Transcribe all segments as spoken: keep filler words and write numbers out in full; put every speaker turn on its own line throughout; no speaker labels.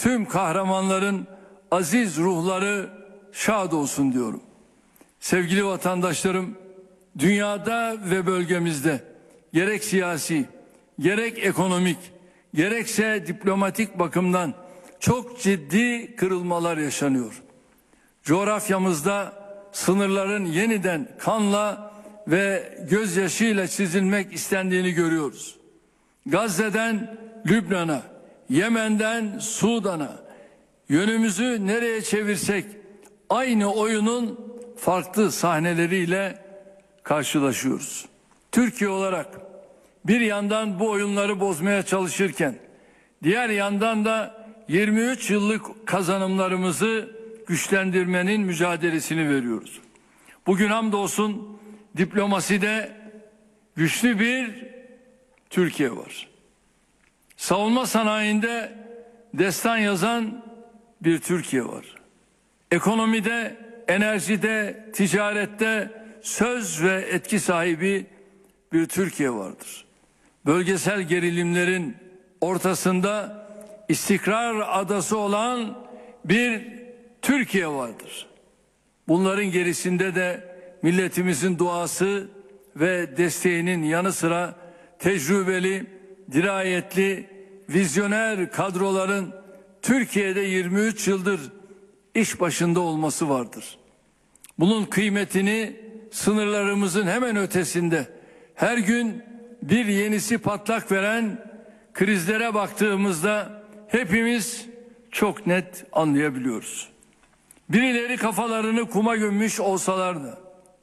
tüm kahramanların aziz ruhları şad olsun diyorum. Sevgili vatandaşlarım, dünyada ve bölgemizde gerek siyasi, gerek ekonomik, gerekse diplomatik bakımdan çok ciddi kırılmalar yaşanıyor. Coğrafyamızda sınırların yeniden kanla ve gözyaşıyla çizilmek istendiğini görüyoruz. Gazze'den Lübnan'a, Yemen'den Sudan'a, yönümüzü nereye çevirsek aynı oyunun farklı sahneleriyle karşılaşıyoruz. Türkiye olarak bir yandan bu oyunları bozmaya çalışırken diğer yandan da yirmi üç yıllık kazanımlarımızı güçlendirmenin mücadelesini veriyoruz. Bugün hamdolsun diplomaside güçlü bir Türkiye var. Savunma sanayinde destan yazan bir Türkiye var. Ekonomide, enerjide, ticarette söz ve etki sahibi bir Türkiye vardır. Bölgesel gerilimlerin ortasında istikrar adası olan bir Türkiye vardır. Bunların gerisinde de milletimizin duası ve desteğinin yanı sıra tecrübeli, dirayetli, vizyoner kadroların Türkiye'de yirmi üç yıldır iş başında olması vardır. Bunun kıymetini sınırlarımızın hemen ötesinde her gün bir yenisi patlak veren krizlere baktığımızda hepimiz çok net anlayabiliyoruz. Birileri kafalarını kuma gömmüş olsalar da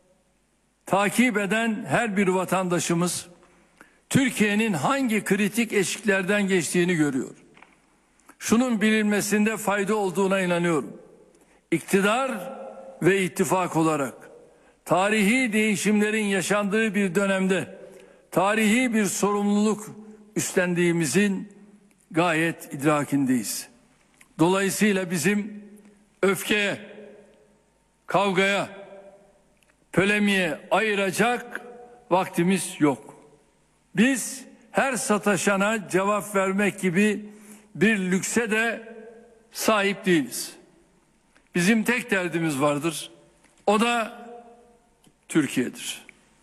takip eden her bir vatandaşımız Türkiye'nin hangi kritik eşiklerden geçtiğini görüyor. Şunun bilinmesinde fayda olduğuna inanıyorum. İktidar ve ittifak olarak tarihi değişimlerin yaşandığı bir dönemde tarihi bir sorumluluk üstlendiğimizin gayet idrakindeyiz. Dolayısıyla bizim öfkeye, kavgaya, polemiğe ayıracak vaktimiz yok. Biz her sataşana cevap vermek gibi bir lükse de sahip değiliz. Bizim tek derdimiz vardır. O da Türkiye'dir.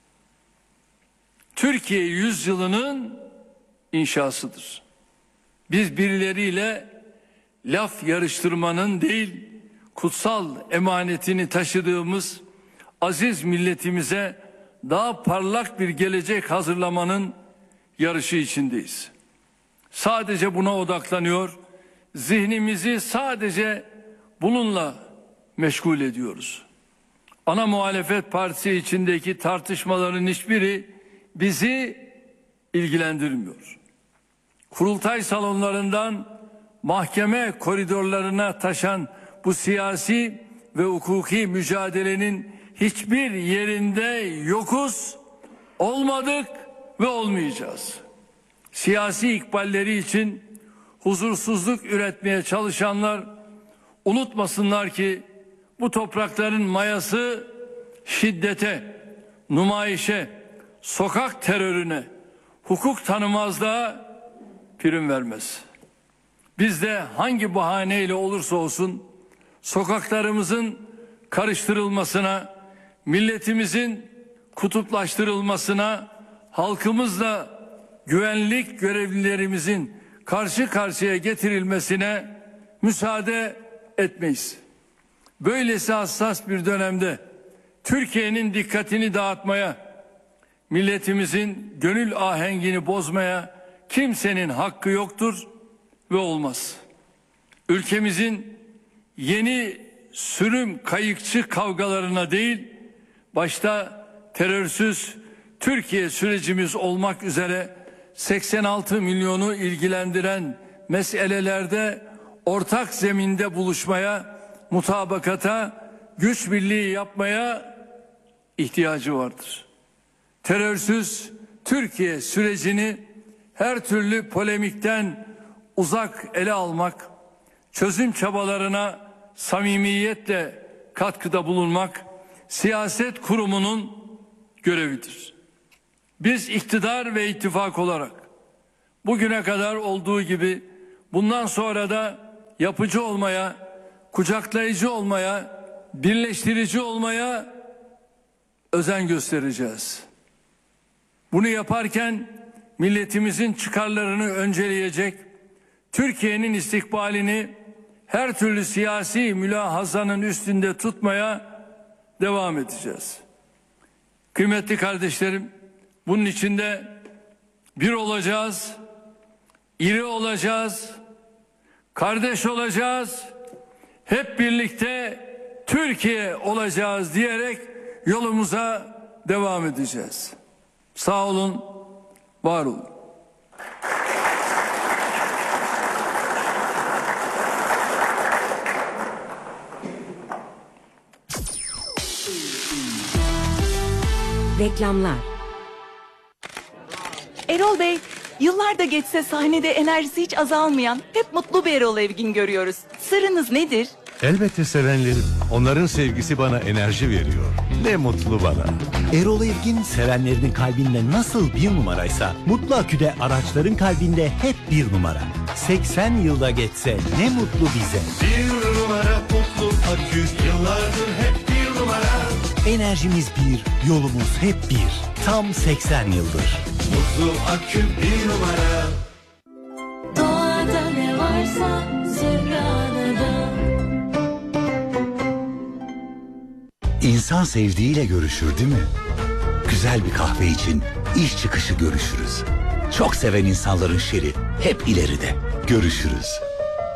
Türkiye yüzyılının inşasıdır. Biz birileriyle laf yarıştırmanın değil, kutsal emanetini taşıdığımız aziz milletimize daha parlak bir gelecek hazırlamanın yarışı içindeyiz. Sadece buna odaklanıyor, zihnimizi sadece bununla meşgul ediyoruz. Ana muhalefet partisi içindeki tartışmaların hiçbiri bizi ilgilendirmiyor. Kurultay salonlarından mahkeme koridorlarına taşan bu siyasi ve hukuki mücadelenin hiçbir yerinde yokuz, olmadık ve olmayacağız. Siyasi ikballeri için huzursuzluk üretmeye çalışanlar unutmasınlar ki bu toprakların mayası şiddete, numayişe, sokak terörüne, hukuk tanımazlığa prim vermez. Biz de hangi bahaneyle olursa olsun sokaklarımızın karıştırılmasına, milletimizin kutuplaştırılmasına, halkımızla güvenlik görevlilerimizin karşı karşıya getirilmesine müsaade etmeyiz. Böylesi hassas bir dönemde Türkiye'nin dikkatini dağıtmaya, milletimizin gönül ahengini bozmaya kimsenin hakkı yoktur ve olmaz. Ülkemizin yeni sürüm kayıkçı kavgalarına değil, başta terörsüz Türkiye sürecimiz olmak üzere seksen altı milyonu ilgilendiren meselelerde ortak zeminde buluşmaya, mutabakata, güç birliği yapmaya ihtiyacı vardır. Terörsüz Türkiye sürecini her türlü polemikten uzak ele almak, çözüm çabalarına samimiyetle katkıda bulunmak siyaset kurumunun görevidir. Biz iktidar ve ittifak olarak bugüne kadar olduğu gibi bundan sonra da yapıcı olmaya, kucaklayıcı olmaya, birleştirici olmaya özen göstereceğiz. Bunu yaparken milletimizin çıkarlarını önceleyecek, Türkiye'nin istikbalini her türlü siyasi mülahazanın üstünde tutmaya devam edeceğiz. Kıymetli kardeşlerim, bunun içinde bir olacağız, iri olacağız, kardeş olacağız, hep birlikte Türkiye olacağız diyerek yolumuza devam edeceğiz. Sağ olun, var olun.
Reklamlar.
Erol Bey, yıllar da geçse sahnede enerjisi hiç azalmayan, hep mutlu bir Erol Evgin görüyoruz. Sırrınız nedir?
Elbette sevenlerim. Onların sevgisi bana enerji veriyor. Ne mutlu bana.
Erol Evgin sevenlerinin kalbinde nasıl bir numaraysa Mutlu Akü'de araçların kalbinde hep bir numara. seksen yılda geçse ne mutlu bize.
Bir numara Mutlu Akü, yıllardır hep bir numara.
Enerjimiz bir, yolumuz hep bir. Tam seksen yıldır.
Mutlu Akü bir numara.
Doğada ne varsa Zümra'da.
İnsan sevdiğiyle görüşür değil mi? Güzel bir kahve için iş çıkışı görüşürüz. Çok seven insanların şeri hep ileride. Görüşürüz.